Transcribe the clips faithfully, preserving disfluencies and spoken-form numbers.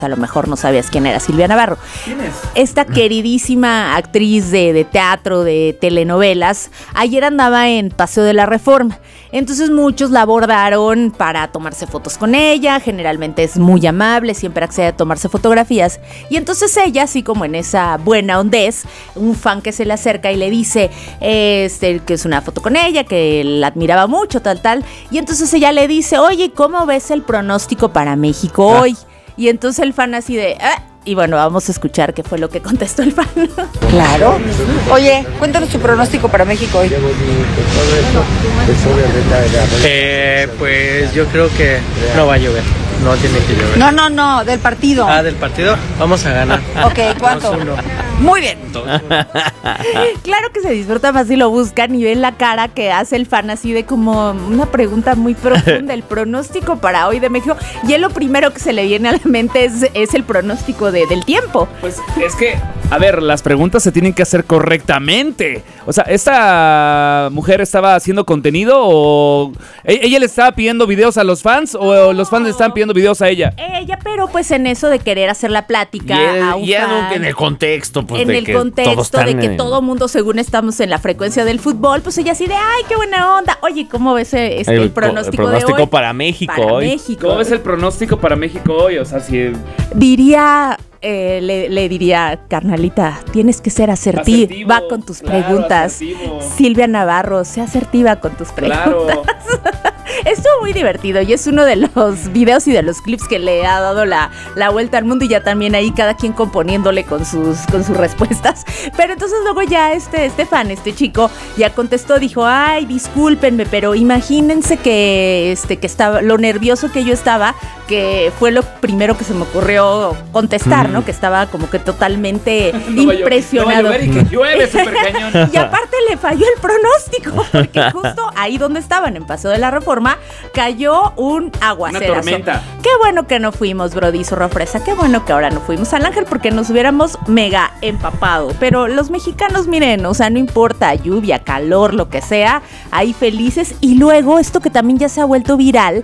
a lo mejor no sabías quién era Silvia Navarro. ¿Quién es? Esta queridísima actriz de, de teatro, de telenovelas, ayer andaba en Paseo de la Reforma. Entonces muchos la abordaron para tomarse fotos con ella, generalmente es muy amable, siempre accede a tomarse fotografías. Y entonces ella, así como en esa buena hondez, un fan que se le acerca y le dice este, que es una foto con ella, que la admiraba mucho, tal, tal. Y entonces ella le dice, oye, ¿cómo ves el pronóstico para México Ah. hoy? Y entonces el fan así de... Ah, y bueno, vamos a escuchar qué fue lo que contestó el fan. Claro. Oye, cuéntanos tu pronóstico para México hoy. Eh, pues yo creo que no va a llover, no tiene que llover. No, no, no, del partido. Ah, del partido, vamos a ganar. Ok, ¿cuánto? dos uno. Muy bien. Claro que se disfruta más si lo buscan y ven la cara que hace el fan así de como una pregunta muy profunda, el pronóstico para hoy de México. Y él lo primero que se le viene a la mente es, es el pronóstico de, del tiempo. Pues es que, a ver, las preguntas se tienen que hacer correctamente. O sea, ¿esta mujer estaba haciendo contenido o e- ella le estaba pidiendo videos a los fans o los fans le estaban pidiendo videos a ella? Ella, pero pues en eso de querer hacer la plática a un Y en, fan, en el contexto, pues, en de el que todos contexto están de que en- todo mundo, según estamos en la frecuencia del fútbol, pues ella así de, ay, qué buena onda. Oye, ¿cómo ves eh, este, el, el, pronóstico, el pronóstico de hoy? para México Para hoy. México. ¿Cómo ves el pronóstico para México hoy? O sea, si... Diría, eh, le, le diría, carnalita, tienes que ser asertiva, Asertivo, va con tus claro, preguntas. asertivo. Silvia Navarro, sé asertiva con tus preguntas. Claro. Estuvo muy divertido y es uno de los videos y de los clips que le ha dado la, la vuelta al mundo y ya también ahí cada quien componiéndole con sus, con sus respuestas. Pero entonces luego ya este, este fan, este chico, ya contestó, dijo, ay, discúlpenme, pero imagínense que, este, que estaba, lo nervioso que yo estaba, que fue lo primero que se me ocurrió contestar, ¿no? Que estaba como que totalmente No va a llover, impresionado. no va a llover y que llueve súper cañón. Y aparte le falló el pronóstico, porque justo ahí donde estaban, en Paseo de la Reforma, cayó un aguacerazo. Una tormenta. Qué bueno que no fuimos, Brody Zorro Fresa, qué bueno que ahora no fuimos al Ángel, porque nos hubiéramos mega empapado. Pero los mexicanos, miren, o sea, no importa, lluvia, calor, lo que sea, ahí felices. Y luego, esto que también ya se ha vuelto viral,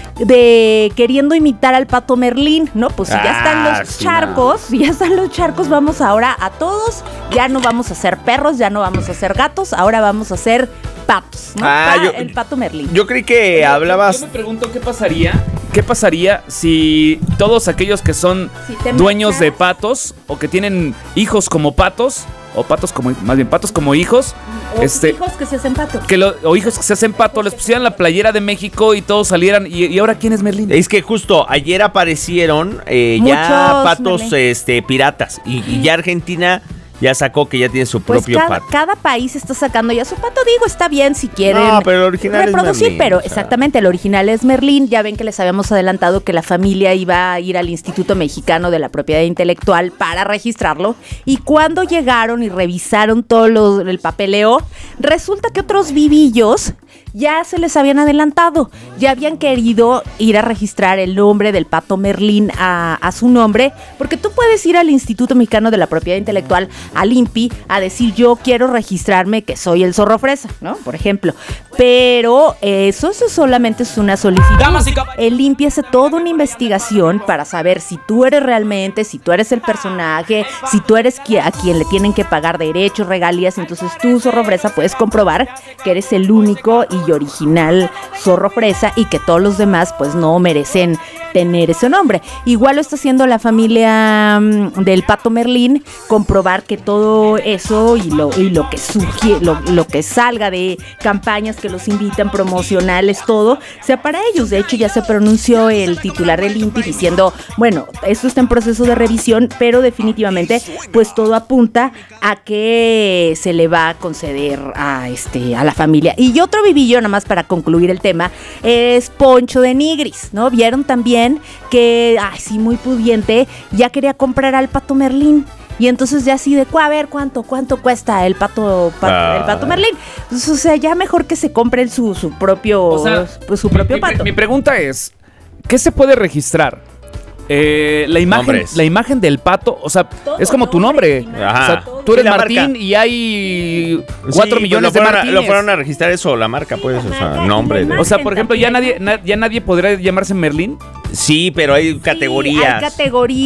de queriendo imitar al Pato Merlín, ¿no? Pues si ya están Ah, los sí, charcos, si ya están los charcos, vamos ahora a todos, ya no vamos a ser perros, ya no vamos a ser gatos, ahora vamos a ser patos, ¿no? Ah, Pa- yo- el Pato Merlín. Yo creí que Yo- hablabas. Yo me pregunto qué pasaría. ¿Qué pasaría si todos aquellos que son Si te dueños mechas. de patos o que tienen hijos como patos o patos como más bien patos como hijos, O este hijos que se hacen pato. que lo- o hijos que se hacen pato, les pusieran la playera de México y todos salieran y, y ahora quién es Merlín? Es que justo ayer aparecieron eh, ya Muchos, patos Merlín. este, piratas. Y, y ya Argentina ya sacó que ya tiene su Pues propio cada, pato. cada país está sacando ya su pato, digo, está bien si quieren No, pero el original es reproducir, Merlín, pero o sea. exactamente, el original es Merlín. Ya ven que les habíamos adelantado que la familia iba a ir al Instituto Mexicano de la Propiedad Intelectual para registrarlo, y cuando llegaron y revisaron todo lo, el papeleo, resulta que otros vivillos ya se les habían adelantado, ya habían querido ir a registrar el nombre del Pato Merlín a, a su nombre, porque tú puedes ir al Instituto Mexicano de la Propiedad Intelectual, al I N P I, a decir yo quiero registrarme que soy el Zorro Fresa, ¿no? Por ejemplo, pero eso, eso solamente es una solicitud. El I N P I hace toda una investigación para saber si tú eres realmente, si tú eres el personaje, si tú eres qui- a quien le tienen que pagar derechos, regalías. Entonces tú, Zorro Fresa, puedes comprobar que eres el único y original Zorro Fresa y que todos los demás pues no merecen tener ese nombre. Igual lo está haciendo la familia mm, del Pato Merlín, comprobar que todo eso y lo, y lo que surge, lo, lo que salga de campañas que los invitan, promocionales, todo, sea para ellos. De hecho, ya se pronunció el titular del I N P I diciendo, bueno, esto está en proceso de revisión, pero definitivamente pues todo apunta a que se le va a conceder a este a la familia. Y otro vivillo, nada más para concluir el tema, es Poncho de Nigris, ¿no? Vieron también que, ay, sí, muy pudiente, ya quería comprar al Pato Merlín. Y entonces ya así de, a ver, ¿cuánto, cuánto cuesta el pato, pato Ah. el Pato Merlín? Pues, o sea, ya mejor que se compre su, su propio, O sea, pues, su mi- propio mi, pato. Mi pregunta es, ¿qué se puede registrar? Eh, la imagen, Nombres. la imagen del pato, o sea, Todo, es como tu nombre. nombre, Ajá. O sea, tú Sí, eres la Martín marca. y hay Sí, cuatro pues millones lo de fueron a- Martínez. Lo fueron a registrar eso, la marca, pues, la o sea, marca y nombre. la de- O sea, por ejemplo, ya nadie, na- ya nadie podría llamarse Merlín. Sí, pero hay categorías. Sí, hay categorías.